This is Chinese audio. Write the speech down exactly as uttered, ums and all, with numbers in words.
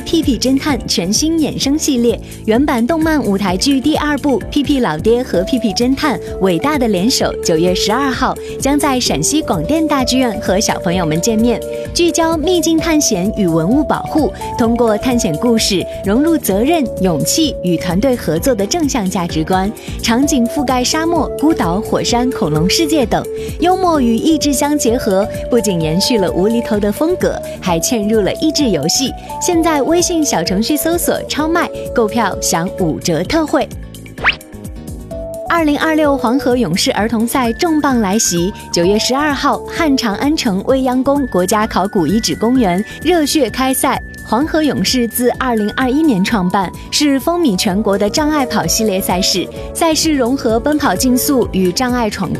屁屁侦探全新衍生系列，原版动漫舞台剧第二部《屁屁老爹和屁屁侦探伟大的联手》九月十二号将在陕西广电大剧院和小朋友们见面，聚焦秘境探险与文物保护，通过探险故事融入责任、勇气与团队合作的正向价值观，场景覆盖沙漠、孤岛、火山、恐龙世界等，幽默与益智相结合，不仅延续了无厘头的风格，还嵌入了益智游戏。现在微信小程序搜索超卖，购票享五折特惠。二零二六黄河勇士儿童赛重磅来袭，九月十二号，汉长安城未央宫国家考古遗址公园热血开赛。黄河勇士自二零二一年创办，是风靡全国的障碍跑系列赛事。赛事融合奔跑竞速与障碍闯关。